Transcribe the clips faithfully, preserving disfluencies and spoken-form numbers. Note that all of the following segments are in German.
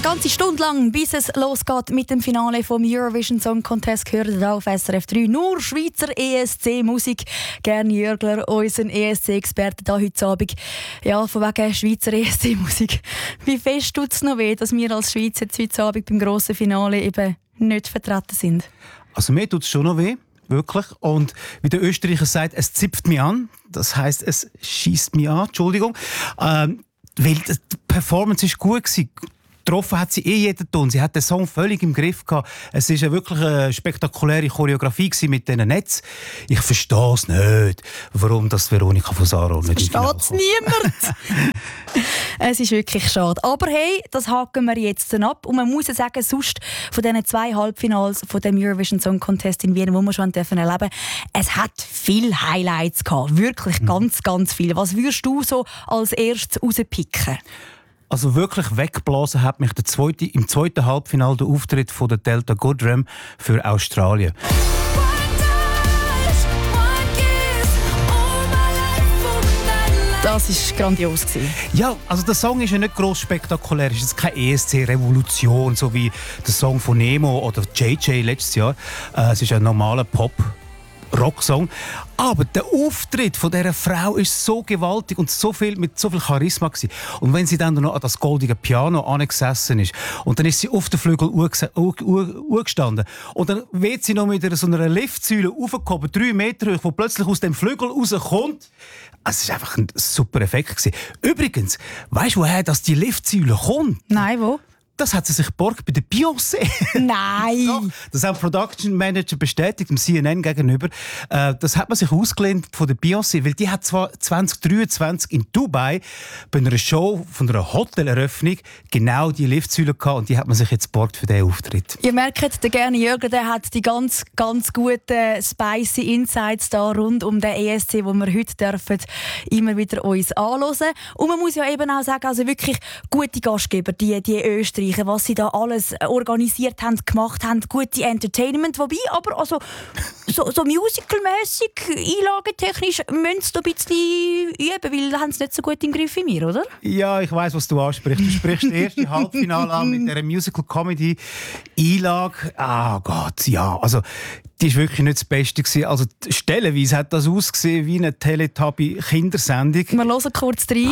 ganze Stunde lang, bis es losgeht mit dem Finale vom Eurovision Song Contest, gehört ihr auf S R F drei nur Schweizer E S C-Musik. Gerne Jürgler, unseren E S C-Experten hier heute Abend. Ja, von wegen Schweizer E S C-Musik. Wie fest tut es noch weh, dass wir als Schweiz jetzt heute Abend beim grossen Finale eben nicht vertreten sind? Also mir tut es schon noch weh. Wirklich. Und wie der Österreicher sagt, es zipft mich an. Das heisst, es schießt mich an. Entschuldigung. Ähm, weil die Performance war gut gewesen. Getroffen hat sie eh jeden Ton. Sie hat den Song völlig im Griff gehabt. Es war eine wirklich eine spektakuläre Choreografie mit diesen Netz. Ich verstehe es nicht, warum das Veronika Fusaro nicht im Finale kommt. Versteht es niemand? Es ist wirklich schade. Aber hey, das haken wir jetzt dann ab. Und man muss ja sagen, sonst von diesen zwei Halbfinals von dem Eurovision Song Contest in Wien, wo wir schon erleben durften, es hat viele Highlights gehabt. Wirklich mhm. ganz, ganz viele. Was würdest du so als erstes rauspicken? Also wirklich weggeblasen hat mich der zweite, im zweiten Halbfinale der Auftritt von der Delta Goodrem für Australien. Das war grandios. Ja, also der Song ist ja nicht gross spektakulär. Es ist keine E S C-Revolution, so wie der Song von Nemo oder J J letztes Jahr. Äh, es ist ein normaler Pop. Rocksong. Aber der Auftritt von dieser Frau ist so gewaltig und so viel, mit so viel Charisma gewesen. Und wenn sie dann noch an das goldige Piano angesessen ist und dann ist sie auf den Flügel gestanden und dann wird sie noch mit so einer Liftsäule aufgekommen, drei Meter hoch, wo plötzlich aus dem Flügel rauskommt. Es war einfach ein super Effekt gewesen. Übrigens, weißt du, woher das die Liftsäule kommt? Nein, wo? Das hat sie sich geborgt bei der Beyoncé. Nein! Doch, das haben Production Manager bestätigt, dem C N N gegenüber. Äh, das hat man sich ausgelehnt von der Beyoncé, weil die hat zwar zwanzig dreiundzwanzig in Dubai bei einer Show von einer Hoteleröffnung genau die Liftsäule gehabt und die hat man sich jetzt geborgt für diesen Auftritt. Ihr merkt, der gerne Jürgen, der hat die ganz, ganz guten spicy Insights da rund um den E S C, wo wir heute dürfen, immer wieder uns anhören. Und man muss ja eben auch sagen, also wirklich gute Gastgeber, die, die Österreicher, was sie da alles organisiert haben, gemacht haben, gute Entertainment, wobei aber also so, so musical-mässig, einlagetechnisch müssen sie da ein bisschen üben, weil da haben sie nicht so gut im Griff wie wir, oder? Ja, ich weiss, was du ansprichst. Du sprichst das erste Halbfinale an mit dieser Musical-Comedy-Einlage. Ah Gott, ja, also die war wirklich nicht das Beste gewesen. Also stellenweise hat das ausgesehen wie eine Teletubby-Kindersendung. Wir hören kurz rein.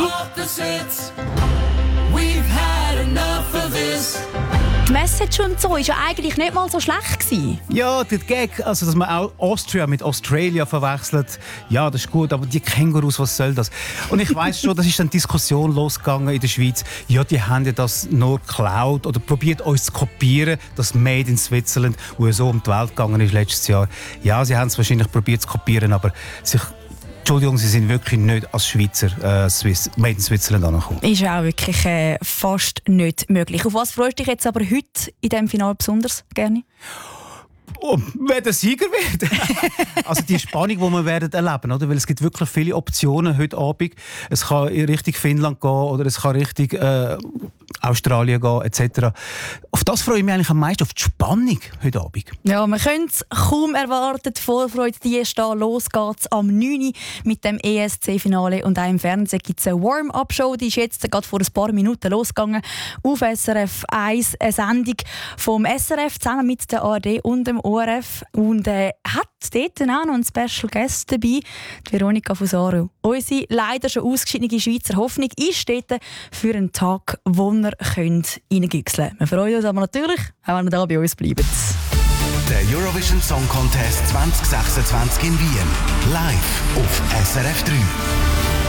Die Message und so war ja eigentlich nicht mal so schlecht gewesen. Ja, der Gag, also dass man auch Austria mit Australia verwechselt, ja, das ist gut, aber die Kängurus, was soll das? Und ich weiss schon, das ist eine Diskussion losgegangen in der Schweiz. Ja, die haben ja das nur geklaut oder probiert uns zu kopieren, das Made in Switzerland, wo ja so um die Welt gegangen ist letztes Jahr. Ja, sie haben es wahrscheinlich probiert zu kopieren, aber sich Entschuldigung, Sie sind wirklich nicht als Schweizer äh, Swiss, Made in Switzerland angekommen. Ist auch wirklich äh, fast nicht möglich. Auf was freust du dich jetzt aber heute in diesem Finale besonders gerne? Oh, wer der Sieger wird. Also die Spannung, die wir werden erleben, oder? Weil es gibt wirklich viele Optionen heute Abend. Es kann in Richtung Finnland gehen oder es kann Richtung äh, Australien gehen, et cetera. Auf das freue ich mich eigentlich am meisten, auf die Spannung heute Abend. Ja, man könnte es kaum erwarten. Die Vorfreude, die ist da. Los geht's am neun Uhr mit dem E S C-Finale. Und auch im Fernsehen gibt es eine Warm-up-Show. Die ist jetzt gerade vor ein paar Minuten losgegangen. Auf S R F eins, eine Sendung vom S R F zusammen mit der A R D und dem O R F. Und äh, hat dort auch noch einen Special Guest dabei, die Veronika Fusaro. Unsere leider schon ausgeschiedene Schweizer Hoffnung ist dort für einen Tag, wo wir reingüchseln können. Wir freuen uns aber natürlich, auch wenn ihr da bei uns bleibt. Der Eurovision Song Contest zwanzig sechsundzwanzig in Wien. Live auf S R F drei.